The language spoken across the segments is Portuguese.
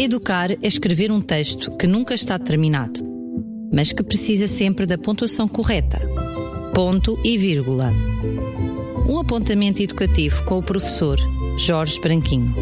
Educar é escrever um texto que nunca está terminado, mas que precisa sempre da pontuação correta. Ponto e vírgula. Um apontamento educativo com o professor Jorge Branquinho.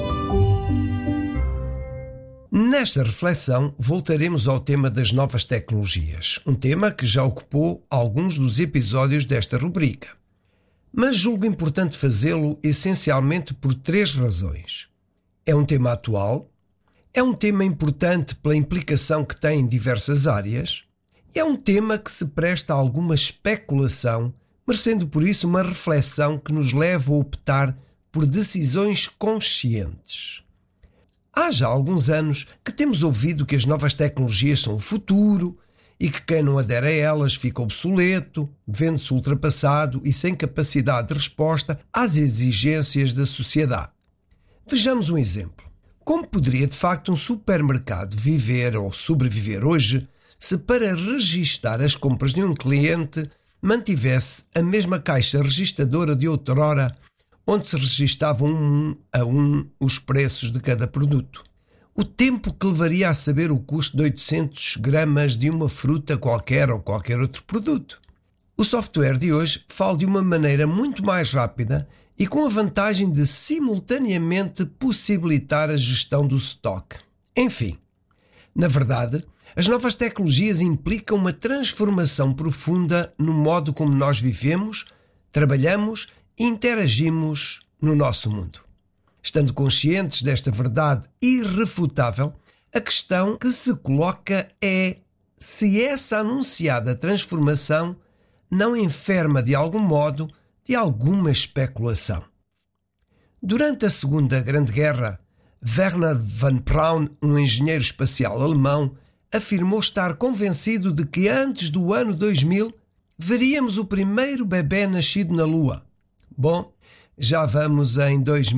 Nesta reflexão, voltaremos ao tema das novas tecnologias, um tema que já ocupou alguns dos episódios desta rubrica. Mas julgo importante fazê-lo essencialmente por 3 razões. É um tema atual, é um tema importante pela implicação que tem em diversas áreas, e é um tema que se presta a alguma especulação, merecendo por isso uma reflexão que nos leva a optar por decisões conscientes. Há já alguns anos que temos ouvido que as novas tecnologias são o futuro e que quem não adere a elas fica obsoleto, vendo-se ultrapassado e sem capacidade de resposta às exigências da sociedade. Vejamos um exemplo. Como poderia de facto um supermercado viver ou sobreviver hoje se para registar as compras de um cliente mantivesse a mesma caixa registadora de outrora, onde se registavam um a um os preços de cada produto? O tempo que levaria a saber o custo de 800 gramas de uma fruta qualquer ou qualquer outro produto. O software de hoje fala de uma maneira muito mais rápida e com a vantagem de simultaneamente possibilitar a gestão do estoque. Enfim, na verdade, as novas tecnologias implicam uma transformação profunda no modo como nós vivemos, trabalhamos e interagimos no nosso mundo. Estando conscientes desta verdade irrefutável, a questão que se coloca é se essa anunciada transformação não enferma de algum modo de alguma especulação. Durante a Segunda Grande Guerra, Wernher von Braun, um engenheiro espacial alemão, afirmou estar convencido de que antes do ano 2000 veríamos o primeiro bebê nascido na Lua. Bom, já vamos em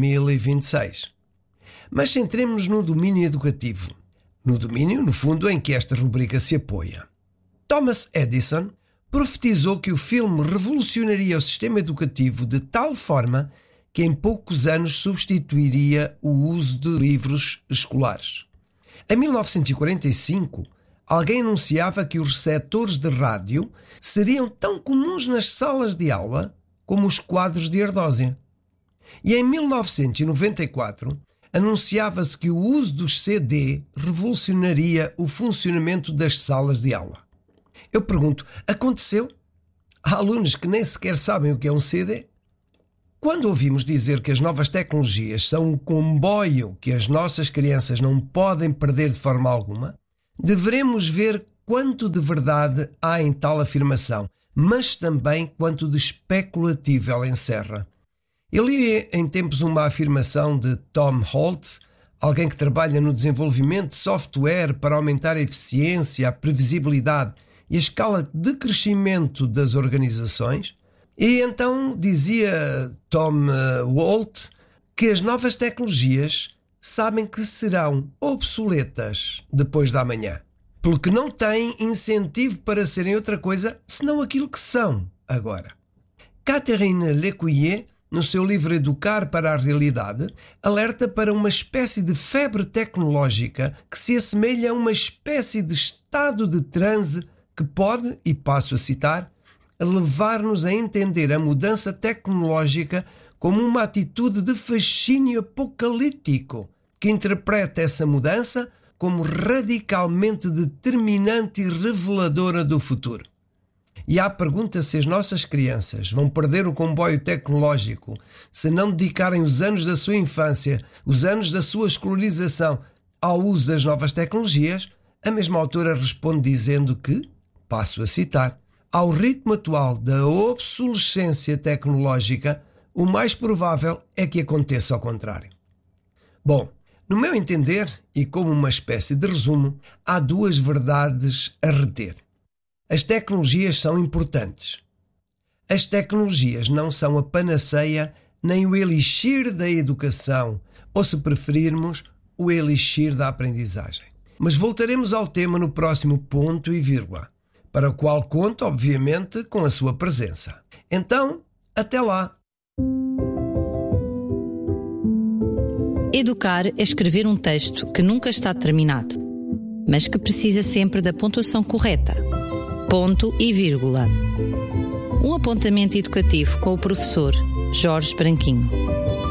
2026. Mas centremos-nos no domínio educativo. No domínio, no fundo, em que esta rubrica se apoia. Thomas Edison profetizou que o filme revolucionaria o sistema educativo de tal forma que em poucos anos substituiria o uso de livros escolares. Em 1945, alguém anunciava que os receptores de rádio seriam tão comuns nas salas de aula como os quadros de ardósia. E em 1994, anunciava-se que o uso dos CD revolucionaria o funcionamento das salas de aula. Eu pergunto, aconteceu? Há alunos que nem sequer sabem o que é um CD? Quando ouvimos dizer que as novas tecnologias são um comboio que as nossas crianças não podem perder de forma alguma, devemos ver quanto de verdade há em tal afirmação, mas também quanto de especulativo ela encerra. Eu li em tempos uma afirmação de Tom Holt, alguém que trabalha no desenvolvimento de software para aumentar a eficiência, a previsibilidade e a escala de crescimento das organizações. E então dizia Tom Holt que as novas tecnologias sabem que serão obsoletas depois da manhã, pelo que não têm incentivo para serem outra coisa senão aquilo que são agora. Catherine Lecuyer, no seu livro Educar para a Realidade, alerta para uma espécie de febre tecnológica que se assemelha a uma espécie de estado de transe que pode, e passo a citar, levar-nos a entender a mudança tecnológica como uma atitude de fascínio apocalíptico, que interpreta essa mudança como radicalmente determinante e reveladora do futuro. E há a pergunta se as nossas crianças vão perder o comboio tecnológico se não dedicarem os anos da sua infância, os anos da sua escolarização ao uso das novas tecnologias. A mesma autora responde dizendo que, passo a citar, ao ritmo atual da obsolescência tecnológica, o mais provável é que aconteça ao contrário. Bom, no meu entender, e como uma espécie de resumo, há 2 verdades a reter. As tecnologias são importantes. As tecnologias não são a panaceia nem o elixir da educação, ou se preferirmos, o elixir da aprendizagem. Mas voltaremos ao tema no próximo ponto e vírgula, para o qual conto, obviamente, com a sua presença. Então, até lá! Educar é escrever um texto que nunca está terminado, mas que precisa sempre da pontuação correta. Ponto e vírgula. Um apontamento educativo com o professor Jorge Branquinho.